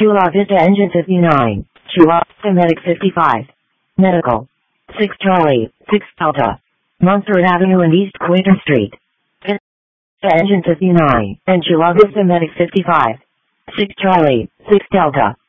Chula Vista Engine 59. Chula Vista Medic 55. Medical. 6 Charlie, 6 Delta. Montserrat Avenue and East Quaker Street. Vista Engine 59. And Chula Vista Medic 55. 6 Charlie, 6 Delta.